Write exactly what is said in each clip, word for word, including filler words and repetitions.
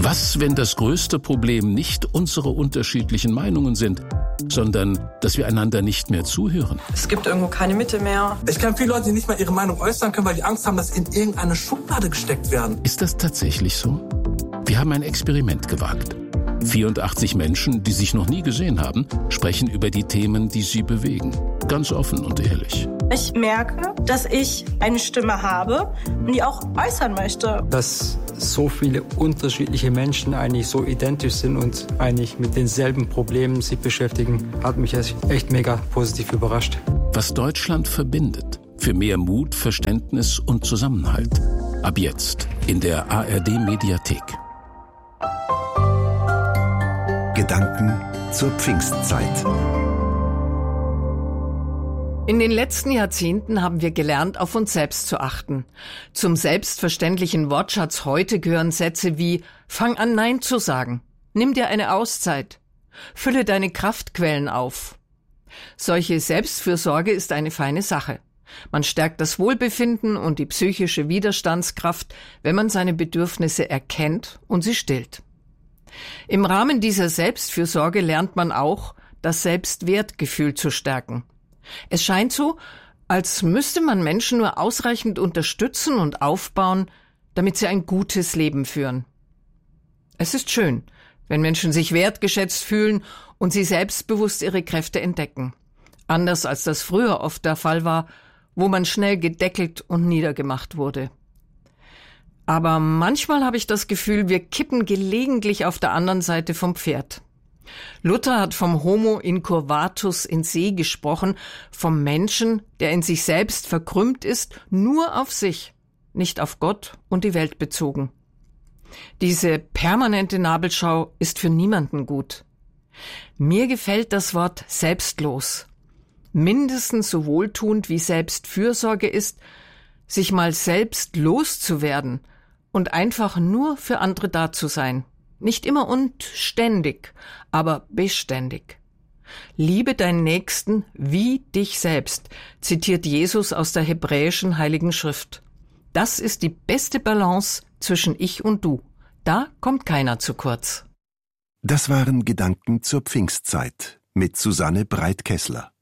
Was, wenn das größte Problem nicht unsere unterschiedlichen Meinungen sind, sondern dass wir einander nicht mehr zuhören? Es gibt irgendwo keine Mitte mehr. Ich kenne viele Leute, die nicht mal ihre Meinung äußern können, weil die Angst haben, dass sie in irgendeine Schublade gesteckt werden. Ist das tatsächlich so? Wir haben ein Experiment gewagt. vierundachtzig Menschen, die sich noch nie gesehen haben, sprechen über die Themen, die sie bewegen. Ganz offen und ehrlich. Ich merke, dass ich eine Stimme habe und die auch äußern möchte. Dass so viele unterschiedliche Menschen eigentlich so identisch sind und eigentlich mit denselben Problemen sich beschäftigen, hat mich echt mega positiv überrascht. Was Deutschland verbindet. Für mehr Mut, Verständnis und Zusammenhalt. Ab jetzt in der A R D-Mediathek. Gedanken zur Pfingstzeit. In den letzten Jahrzehnten haben wir gelernt, auf uns selbst zu achten. Zum selbstverständlichen Wortschatz heute gehören Sätze wie: Fang an, Nein zu sagen. Nimm dir eine Auszeit. Fülle deine Kraftquellen auf. Solche Selbstfürsorge ist eine feine Sache. Man stärkt das Wohlbefinden und die psychische Widerstandskraft, wenn man seine Bedürfnisse erkennt und sie stillt. Im Rahmen dieser Selbstfürsorge lernt man auch, das Selbstwertgefühl zu stärken. Es scheint so, als müsste man Menschen nur ausreichend unterstützen und aufbauen, damit sie ein gutes Leben führen. Es ist schön, wenn Menschen sich wertgeschätzt fühlen und sie selbstbewusst ihre Kräfte entdecken. Anders als das früher oft der Fall war, wo man schnell gedeckelt und niedergemacht wurde. Aber manchmal habe ich das Gefühl, wir kippen gelegentlich auf der anderen Seite vom Pferd. Luther hat vom Homo incurvatus in se gesprochen, vom Menschen, der in sich selbst verkrümmt ist, nur auf sich, nicht auf Gott und die Welt bezogen. Diese permanente Nabelschau ist für niemanden gut. Mir gefällt das Wort selbstlos. Mindestens so wohltuend wie Selbstfürsorge ist, sich mal selbst loszuwerden und einfach nur für andere da zu sein. Nicht immer und ständig, aber beständig. Liebe deinen Nächsten wie dich selbst, zitiert Jesus aus der hebräischen Heiligen Schrift. Das ist die beste Balance zwischen ich und du. Da kommt keiner zu kurz. Das waren Gedanken zur Pfingstzeit mit Susanne Breit-Kessler.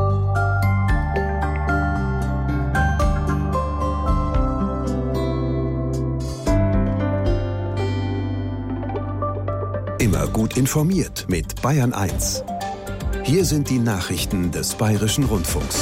Immer gut informiert mit Bayern eins. Hier sind die Nachrichten des Bayerischen Rundfunks.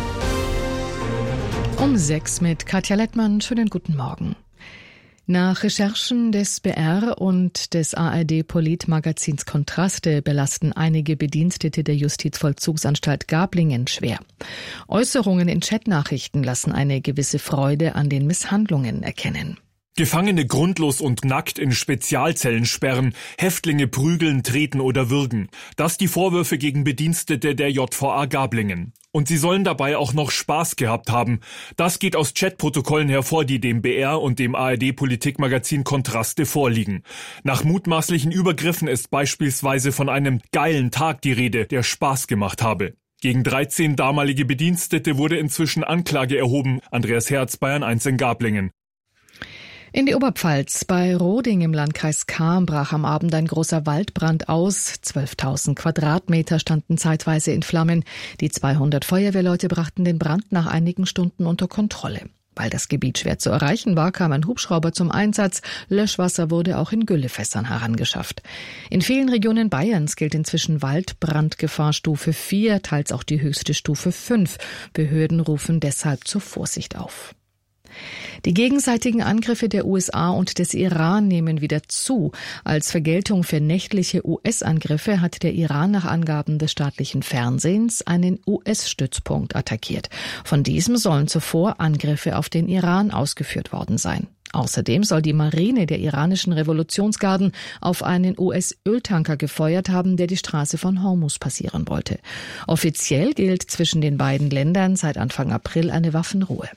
Um sechs mit Katja Lettmann. Schönen guten Morgen. Nach Recherchen des B R und des A R D-Polit-Magazins Kontraste belasten einige Bedienstete der Justizvollzugsanstalt Gablingen schwer. Äußerungen in Chatnachrichten lassen eine gewisse Freude an den Misshandlungen erkennen. Gefangene grundlos und nackt in Spezialzellen sperren, Häftlinge prügeln, treten oder würgen. Das die Vorwürfe gegen Bedienstete der J V A Gablingen. Und sie sollen dabei auch noch Spaß gehabt haben. Das geht aus Chatprotokollen hervor, die dem B R und dem A R D-Politikmagazin Kontraste vorliegen. Nach mutmaßlichen Übergriffen ist beispielsweise von einem geilen Tag die Rede, der Spaß gemacht habe. Gegen dreizehn damalige Bedienstete wurde inzwischen Anklage erhoben. Andreas Herz, Bayern eins in Gablingen. In die Oberpfalz. Bei Roding im Landkreis Cham brach am Abend ein großer Waldbrand aus. zwölftausend Quadratmeter standen zeitweise in Flammen. Die zweihundert Feuerwehrleute brachten den Brand nach einigen Stunden unter Kontrolle. Weil das Gebiet schwer zu erreichen war, kam ein Hubschrauber zum Einsatz. Löschwasser wurde auch in Güllefässern herangeschafft. In vielen Regionen Bayerns gilt inzwischen Waldbrandgefahrstufe vier, teils auch die höchste Stufe fünf. Behörden rufen deshalb zur Vorsicht auf. Die gegenseitigen Angriffe der U S A und des Iran nehmen wieder zu. Als Vergeltung für nächtliche U S-Angriffe hat der Iran nach Angaben des staatlichen Fernsehens einen U S-Stützpunkt attackiert. Von diesem sollen zuvor Angriffe auf den Iran ausgeführt worden sein. Außerdem soll die Marine der iranischen Revolutionsgarden auf einen U S-Öltanker gefeuert haben, der die Straße von Hormuz passieren wollte. Offiziell gilt zwischen den beiden Ländern seit Anfang April eine Waffenruhe.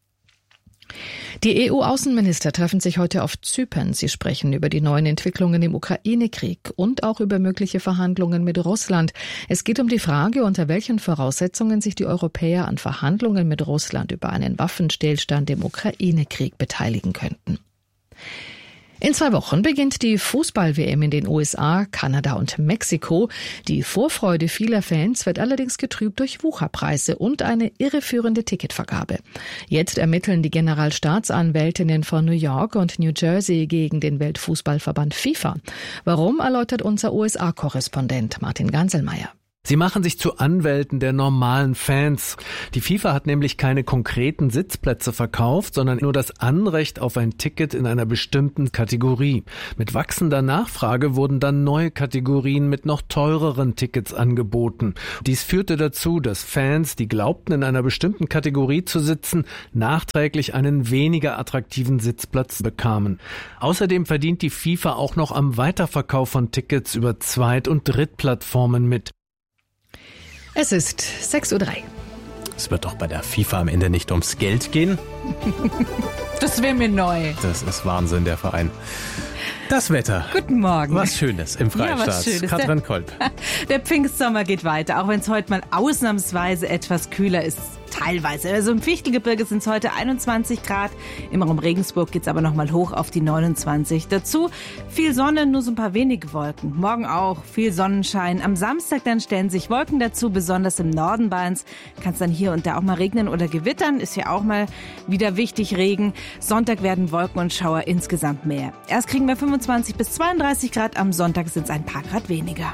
Die E U-Außenminister treffen sich heute auf Zypern. Sie sprechen über die neuen Entwicklungen im Ukraine-Krieg und auch über mögliche Verhandlungen mit Russland. Es geht um die Frage, unter welchen Voraussetzungen sich die Europäer an Verhandlungen mit Russland über einen Waffenstillstand im Ukraine-Krieg beteiligen könnten. In zwei Wochen beginnt die Fußball-W M in den U S A, Kanada und Mexiko. Die Vorfreude vieler Fans wird allerdings getrübt durch Wucherpreise und eine irreführende Ticketvergabe. Jetzt ermitteln die Generalstaatsanwältinnen von New York und New Jersey gegen den Weltfußballverband FIFA. Warum, erläutert unser U S A-Korrespondent Martin Ganselmeier. Sie machen sich zu Anwälten der normalen Fans. Die FIFA hat nämlich keine konkreten Sitzplätze verkauft, sondern nur das Anrecht auf ein Ticket in einer bestimmten Kategorie. Mit wachsender Nachfrage wurden dann neue Kategorien mit noch teureren Tickets angeboten. Dies führte dazu, dass Fans, die glaubten, in einer bestimmten Kategorie zu sitzen, nachträglich einen weniger attraktiven Sitzplatz bekamen. Außerdem verdient die FIFA auch noch am Weiterverkauf von Tickets über Zweit- und Drittplattformen mit. Es ist sechs Uhr drei. Es wird doch bei der FIFA am Ende nicht ums Geld gehen. Das wäre mir neu. Das ist Wahnsinn, der Verein. Das Wetter. Guten Morgen. Was Schönes im Freistaat. Ja, was Schönes. Katrin Kolb. Der Pfingstsommer geht weiter, auch wenn es heute mal ausnahmsweise etwas kühler ist. Teilweise. Also im Fichtelgebirge sind es heute einundzwanzig Grad. Im Raum Regensburg geht es aber noch mal hoch auf die neunundzwanzig. Dazu viel Sonne, nur so ein paar wenige Wolken. Morgen auch viel Sonnenschein. Am Samstag dann stellen sich Wolken dazu, besonders im Norden Bayerns. Kann es dann hier und da auch mal regnen oder gewittern. Ist ja auch mal wieder wichtig, Regen. Sonntag werden Wolken und Schauer insgesamt mehr. Erst kriegen wir fünfundzwanzig bis zweiunddreißig Grad. Am Sonntag sind es ein paar Grad weniger.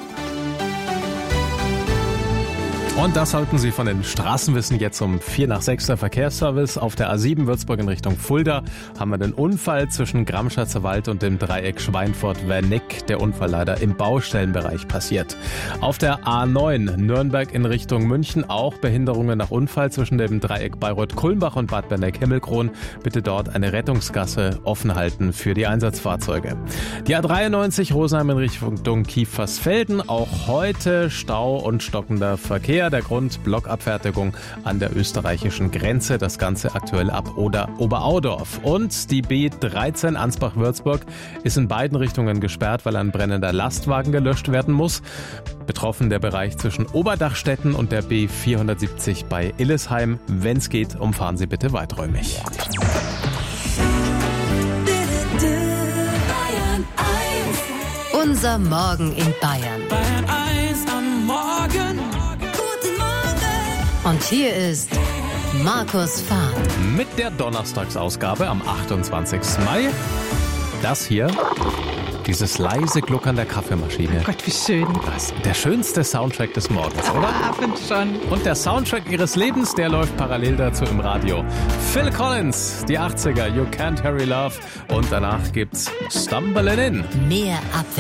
Und das sollten Sie von den Straßen wissen. Jetzt um vier nach sechs der Verkehrsservice. Auf der A sieben Würzburg in Richtung Fulda haben wir den Unfall zwischen Gramschatzer Wald und dem Dreieck Schweinfurt-Wernick. Der Unfall leider im Baustellenbereich passiert. Auf der A neun Nürnberg in Richtung München auch Behinderungen nach Unfall zwischen dem Dreieck Bayreuth-Kulmbach und Bad Berneck-Himmelkron. Bitte dort eine Rettungsgasse offen halten für die Einsatzfahrzeuge. Die A dreiundneunzig Rosenheim in Richtung Kiefersfelden. Auch heute Stau und stockender Verkehr. Der Grund Blockabfertigung an der österreichischen Grenze. Das Ganze aktuell ab oder Oberaudorf. Und die B dreizehn Ansbach-Würzburg ist in beiden Richtungen gesperrt, weil ein brennender Lastwagen gelöscht werden muss. Betroffen der Bereich zwischen Oberdachstetten und der B vierhundertsiebzig bei Illesheim. Wenn es geht, umfahren Sie bitte weiträumig. Unser Morgen in Bayern. Bayern eins am Morgen. Und hier ist Markus Fahn. Mit der Donnerstagsausgabe am achtundzwanzigsten Mai. Das hier, dieses leise Gluckern der Kaffeemaschine. Oh Gott, wie schön. Das ist der schönste Soundtrack des Morgens, oder? Ja, finde schon. Und der Soundtrack Ihres Lebens, der läuft parallel dazu im Radio. Phil Collins, die achtziger, You Can't Hurry Love. Und danach gibt's Stumbling In. Mehr ab